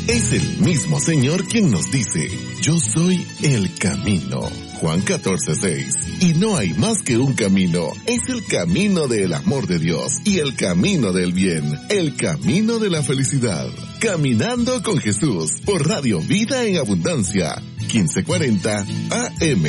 Es el mismo Señor quien nos dice, yo soy el camino. Juan 14:6. Y no hay más que un camino. Es el camino del amor de Dios y el camino del bien. El camino de la felicidad. Caminando con Jesús por Radio Vida en Abundancia. 1540 AM.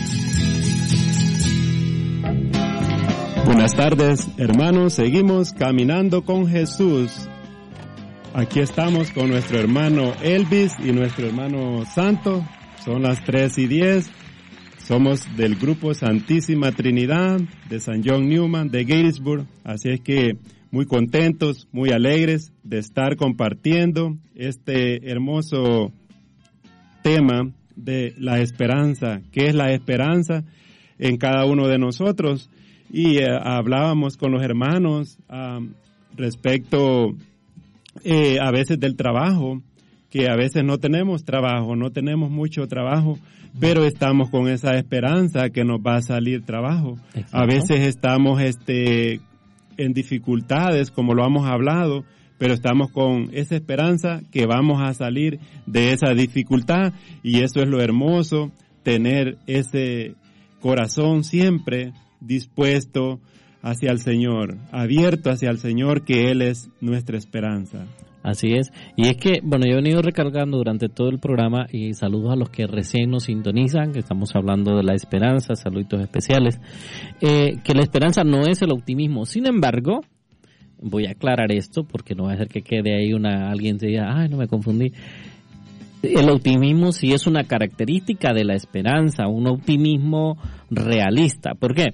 Buenas tardes, hermanos. Seguimos caminando con Jesús. Aquí estamos con nuestro hermano Elvis y nuestro hermano Santo. Son las 3:10. Somos del grupo Santísima Trinidad de San John Newman de Gettysburg. Así es que muy contentos, muy alegres de estar compartiendo este hermoso tema de la esperanza. ¿Qué es la esperanza en cada uno de nosotros? Y hablábamos con los hermanos respecto a veces del trabajo, que a veces no tenemos trabajo, no tenemos mucho trabajo, pero estamos con esa esperanza que nos va a salir trabajo. Exacto. A veces estamos en dificultades, como lo hemos hablado, pero estamos con esa esperanza que vamos a salir de esa dificultad, y eso es lo hermoso, tener ese corazón siempre dispuesto hacia el Señor, abierto hacia el Señor, que Él es nuestra esperanza. Así es, y es que, bueno, yo he venido recargando durante todo el programa, y saludos a los que recién nos sintonizan, que estamos hablando de la esperanza, saluditos especiales, que la esperanza no es el optimismo. Sin embargo, voy a aclarar esto, porque no va a ser que quede ahí alguien se diga, ay, no me confundí. El optimismo sí es una característica de la esperanza, un optimismo realista. ¿Por qué?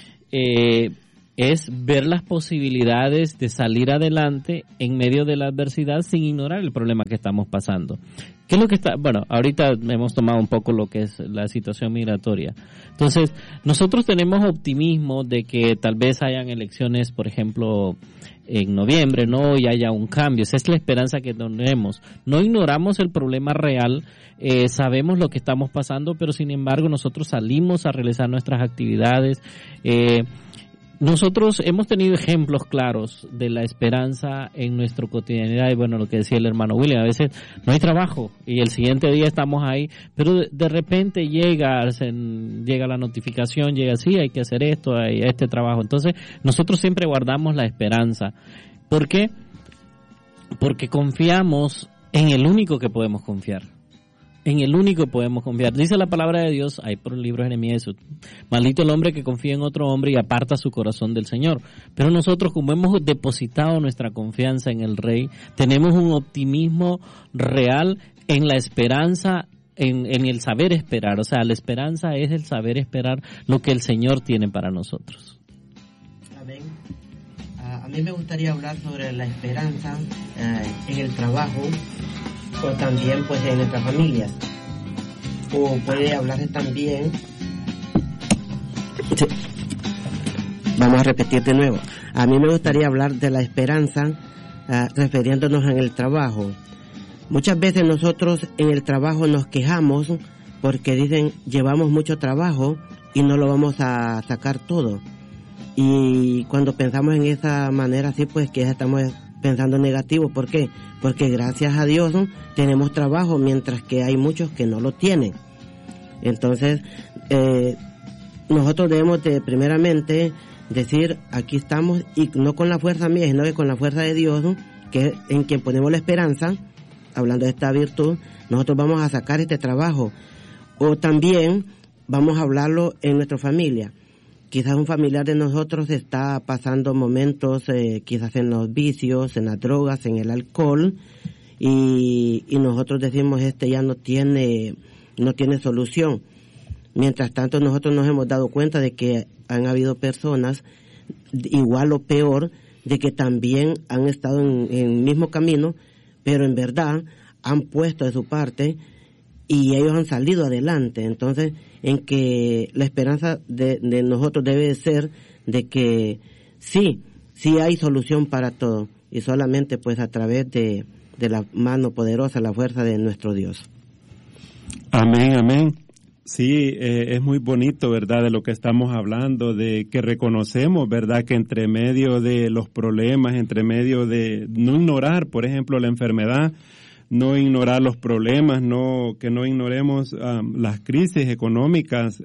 Es ver las posibilidades de salir adelante en medio de la adversidad sin ignorar el problema que estamos pasando. ¿Qué es lo que está? Bueno, ahorita hemos tomado un poco lo que es la situación migratoria. Entonces, nosotros tenemos optimismo de que tal vez hayan elecciones, por ejemplo, en noviembre, ¿no? Y haya un cambio. Esa es la esperanza que tenemos. No ignoramos el problema real, sabemos lo que estamos pasando, pero sin embargo nosotros salimos a realizar nuestras actividades. Nosotros hemos tenido ejemplos claros de la esperanza en nuestra cotidianidad, y bueno, lo que decía el hermano William, a veces no hay trabajo y el siguiente día estamos ahí, pero de repente llega la notificación, llega, sí, hay que hacer esto, hay este trabajo. Entonces nosotros siempre guardamos la esperanza. ¿Por qué? Porque confiamos en el único que podemos confiar. En el único que podemos confiar. Dice la palabra de Dios, ahí por el libro de Jeremías, maldito el hombre que confía en otro hombre y aparta su corazón del Señor. Pero nosotros, como hemos depositado nuestra confianza en el Rey, tenemos un optimismo real en la esperanza, en el saber esperar. O sea, la esperanza es el saber esperar lo que el Señor tiene para nosotros. Amén. A mí me gustaría hablar sobre la esperanza en el trabajo, o también pues en nuestra familia, o puede hablarse también. Sí. Vamos a repetir de nuevo. A mí me gustaría hablar de la esperanza refiriéndonos en el trabajo. Muchas veces nosotros en el trabajo nos quejamos porque dicen llevamos mucho trabajo y no lo vamos a sacar todo, y cuando pensamos en esa manera así, pues que estamos pensando negativo. ¿Por qué? Porque gracias a Dios tenemos trabajo, mientras que hay muchos que no lo tienen. Entonces, nosotros debemos de primeramente decir, aquí estamos, y no con la fuerza mía, sino que con la fuerza de Dios, que es en quien ponemos la esperanza. Hablando de esta virtud, nosotros vamos a sacar este trabajo. O también vamos a hablarlo en nuestra familia. Quizás un familiar de nosotros está pasando momentos, quizás en los vicios, en las drogas, en el alcohol, y nosotros decimos, ya no tiene solución. Mientras tanto, nosotros nos hemos dado cuenta de que han habido personas, igual o peor, de que también han estado en el mismo camino, pero en verdad han puesto de su parte y ellos han salido adelante. Entonces, en que la esperanza de nosotros debe ser de que sí hay solución para todo, y solamente pues a través de la mano poderosa, la fuerza de nuestro Dios. Amén, amén. Sí, es muy bonito, ¿verdad?, de lo que estamos hablando, de que reconocemos, ¿verdad?, que entre medio de los problemas, entre medio de no ignorar, por ejemplo, la enfermedad, no ignorar los problemas, que no ignoremos las crisis económicas,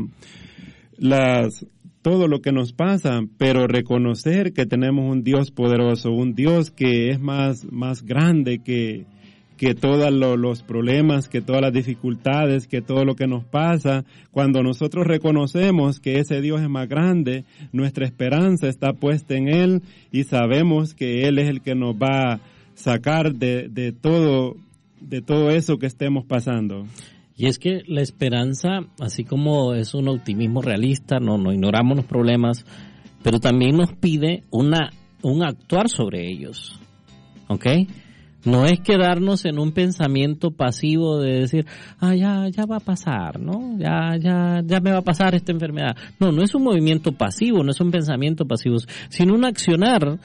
todo lo que nos pasa, pero reconocer que tenemos un Dios poderoso, un Dios que es más grande que todos los problemas, que todas las dificultades, que todo lo que nos pasa. Cuando nosotros reconocemos que ese Dios es más grande, nuestra esperanza está puesta en Él y sabemos que Él es el que nos va a sacar de todo eso que estemos pasando. Y es que la esperanza, así como es un optimismo realista, no ignoramos los problemas, pero también nos pide un actuar sobre ellos, ¿ok? No es quedarnos en un pensamiento pasivo de decir, ya va a pasar, ¿no? Ya me va a pasar esta enfermedad. No es un movimiento pasivo, no es un pensamiento pasivo, sino un accionar.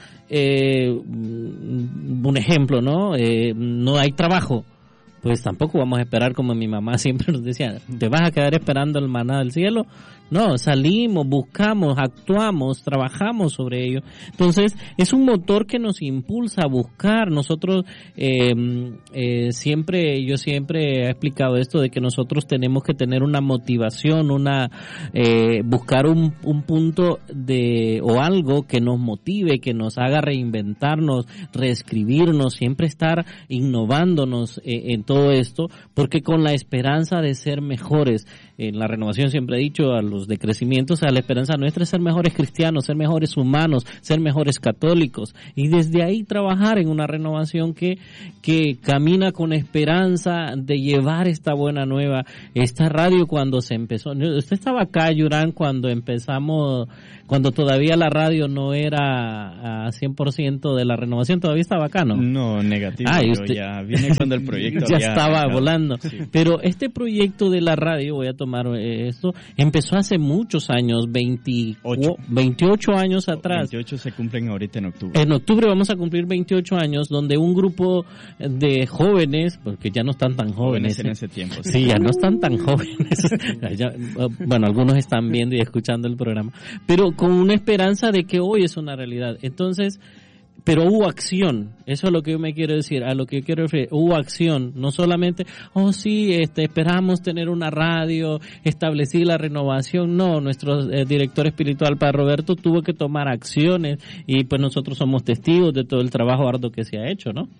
Un ejemplo, ¿no? No hay trabajo. Pues tampoco vamos a esperar, como mi mamá siempre nos decía, ¿te vas a quedar esperando el maná del cielo? No, salimos, buscamos, actuamos, trabajamos sobre ello. Entonces, es un motor que nos impulsa a buscar. Nosotros, yo siempre he explicado esto de que nosotros tenemos que tener una motivación, buscar un punto o algo que nos motive, que nos haga reinventarnos, reescribirnos, siempre estar innovándonos en todo esto, porque con la esperanza de ser mejores. En la renovación siempre he dicho a los de crecimiento, la esperanza nuestra es ser mejores cristianos, ser mejores humanos, ser mejores católicos, y desde ahí trabajar en una renovación que camina con esperanza de llevar esta buena nueva. Esta radio, cuando se empezó, usted estaba acá, Yurán, cuando empezamos, cuando todavía la radio no era a 100% de la renovación, todavía estaba acá, ¿no? No, negativo, yo ya vine cuando el proyecto ya estaba volando, sí. Pero este proyecto de la radio, voy a tomar esto, empezó hace muchos años, 28 años atrás. 28 se cumplen ahorita en octubre. En octubre vamos a cumplir 28 años, donde un grupo de jóvenes, porque ya no están tan jóvenes en ese tiempo. Sí, ya no están tan jóvenes. Bueno, algunos están viendo y escuchando el programa, pero con una esperanza de que hoy es una realidad. Entonces, pero hubo acción, eso es lo que yo me quiero decir, a lo que yo quiero referir, hubo acción, no solamente, esperamos tener una radio, establecer la renovación, no, nuestro director espiritual, Padre Roberto, tuvo que tomar acciones, y pues nosotros somos testigos de todo el trabajo arduo que se ha hecho, ¿no?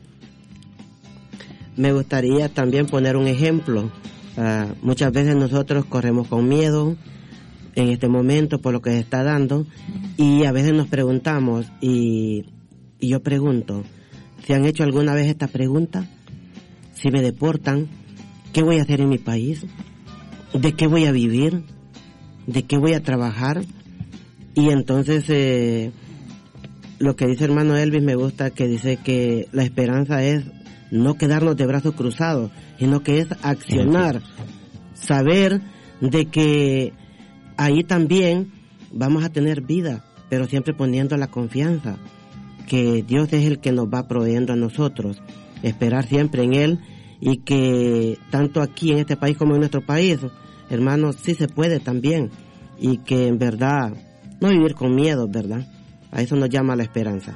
Me gustaría también poner un ejemplo. Muchas veces nosotros corremos con miedo en este momento por lo que se está dando, y a veces nos preguntamos, y yo pregunto, ¿se han hecho alguna vez esta pregunta? Si me deportan, ¿qué voy a hacer en mi país? ¿De qué voy a vivir? ¿De qué voy a trabajar? Y entonces lo que dice hermano Elvis me gusta, que dice que la esperanza es no quedarnos de brazos cruzados, sino que es accionar, saber de que ahí también vamos a tener vida, pero siempre poniendo la confianza que Dios es el que nos va proveyendo a nosotros, esperar siempre en Él, y que tanto aquí en este país como en nuestro país, hermanos, sí se puede también, y que en verdad no vivir con miedo, ¿verdad? A eso nos llama la esperanza.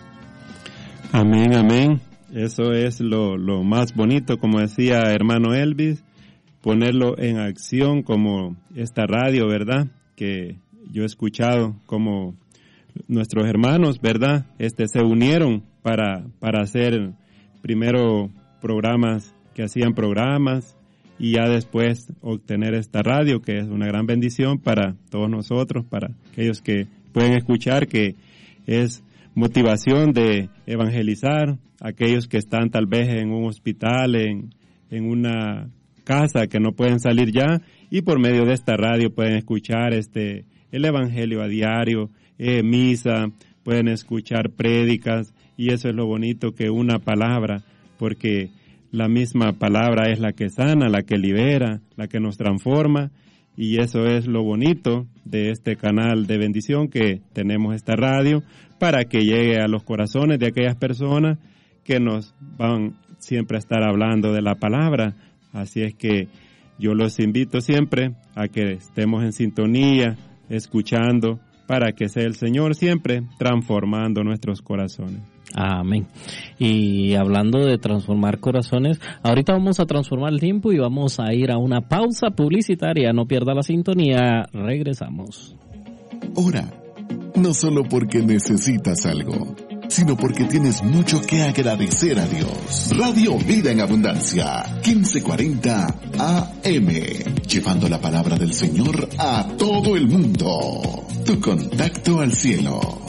Amén, amén. Eso es lo más bonito, como decía hermano Elvis, ponerlo en acción, como esta radio, ¿verdad? Que yo he escuchado como nuestros hermanos, ¿verdad? Se unieron para hacer primero programas, que hacían programas, y ya después obtener esta radio, que es una gran bendición para todos nosotros, para aquellos que pueden escuchar, que es motivación de evangelizar, aquellos que están tal vez en un hospital, en una casa, que no pueden salir ya, y por medio de esta radio pueden escuchar el evangelio a diario, misa, pueden escuchar prédicas, y eso es lo bonito, que una palabra, porque la misma palabra es la que sana, la que libera, la que nos transforma, y eso es lo bonito de este canal de bendición, que tenemos esta radio, para que llegue a los corazones de aquellas personas que nos van siempre a estar hablando de la palabra. Así es que yo los invito siempre a que estemos en sintonía, escuchando, para que sea el Señor siempre transformando nuestros corazones. Amén. Y hablando de transformar corazones, ahorita vamos a transformar el tiempo y vamos a ir a una pausa publicitaria. No pierda la sintonía, regresamos. Ora, no solo porque necesitas algo, sino porque tienes mucho que agradecer a Dios. Radio Vida en Abundancia, 1540 AM, llevando la palabra del Señor a todo el mundo. Tu contacto al cielo.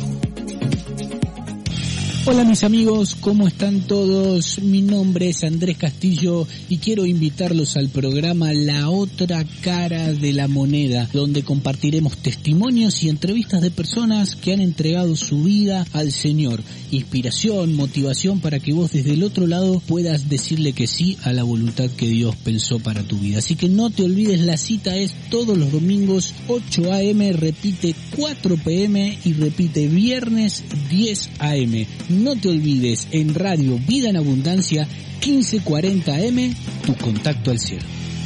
Hola mis amigos, ¿cómo están todos? Mi nombre es Andrés Castillo y quiero invitarlos al programa La Otra Cara de la Moneda, donde compartiremos testimonios y entrevistas de personas que han entregado su vida al Señor. Inspiración, motivación para que vos desde el otro lado puedas decirle que sí a la voluntad que Dios pensó para tu vida. Así que no te olvides, la cita es todos los domingos 8 a.m., repite 4 p.m. y repite viernes 10 a.m. No te olvides, en Radio Vida en Abundancia, 1540 AM, tu contacto al cielo.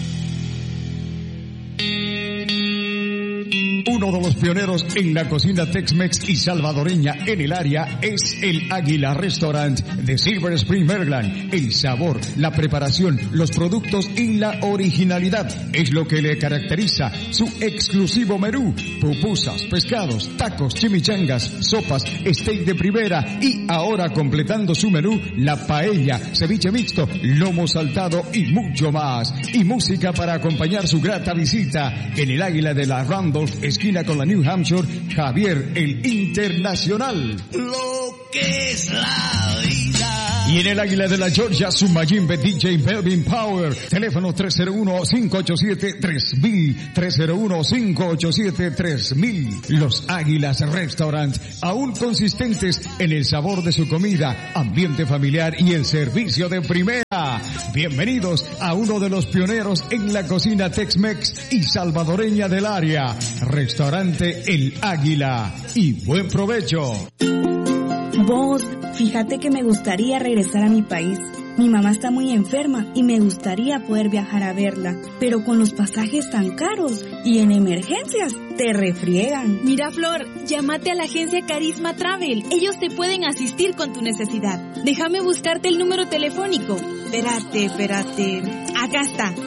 Uno de los pioneros en la cocina Tex-Mex y salvadoreña en el área es el Águila Restaurant de Silver Spring, Maryland. El sabor, la preparación, los productos y la originalidad es lo que le caracteriza su exclusivo menú. Pupusas, pescados, tacos, chimichangas, sopas, steak de primera y ahora completando su menú, la paella, ceviche mixto, lomo saltado y mucho más. Y música para acompañar su grata visita en el Águila de la Randolph, esquina con la New Hampshire, Javier el Internacional. Lo que es la vida. Y en el Águila de la Georgia, su Mayimbe DJ Melvin Power. Teléfono 301-587-3000. 301-587-3000. Los Águilas Restaurant, aún consistentes en el sabor de su comida, ambiente familiar y el servicio de primera. Bienvenidos a uno de los pioneros en la cocina Tex-Mex y salvadoreña del área. Restaurante El Águila. Y buen provecho. Vos, fíjate que me gustaría regresar a mi país. Mi mamá está muy enferma y me gustaría poder viajar a verla, pero con los pasajes tan caros y en emergencias te refriegan. Mira, Flor, llámate a la agencia Carisma Travel. Ellos te pueden asistir con tu necesidad. Déjame buscarte el número telefónico. Espérate. Acá está,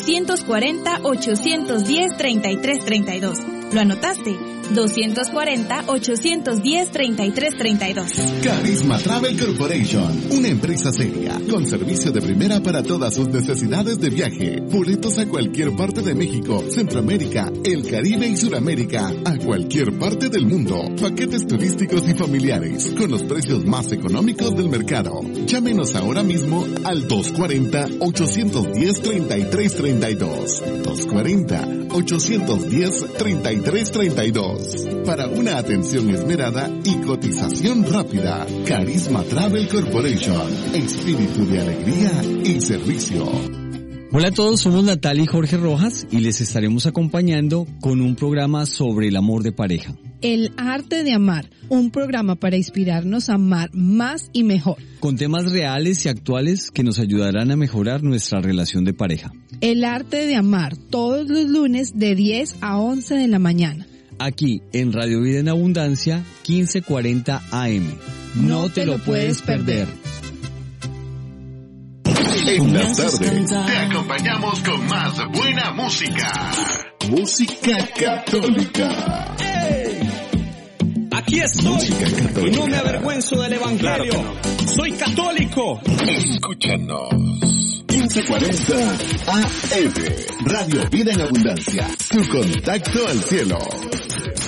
240-810-3332. ¿Lo anotaste? 240-810-3332. Carisma Travel Corporation, una empresa seria, con servicio de primera para todas sus necesidades de viaje. Boletos a cualquier parte de México, Centroamérica, el Caribe y Sudamérica, a cualquier parte del mundo. Paquetes turísticos y familiares, con los precios más económicos del mercado. Llámenos ahora mismo al 240-810-3332. 240-810-3332. Para una atención esmerada y cotización rápida. Carisma Travel Corporation. Espíritu de alegría y servicio. Hola a todos, somos Natalia y Jorge Rojas y les estaremos acompañando con un programa sobre el amor de pareja. El arte de amar, un programa para inspirarnos a amar más y mejor. Con temas reales y actuales que nos ayudarán a mejorar nuestra relación de pareja. El arte de amar, todos los lunes de 10 a 11 de la mañana. Aquí en Radio Vida en Abundancia, 1540 AM. No te lo puedes perder. En las tardes te acompañamos con más buena música. Música católica. Aquí estoy y no me avergüenzo del Evangelio. Claro no. Soy católico. Escúchanos. 1540 AM. Radio Vida en Abundancia. Tu contacto al cielo.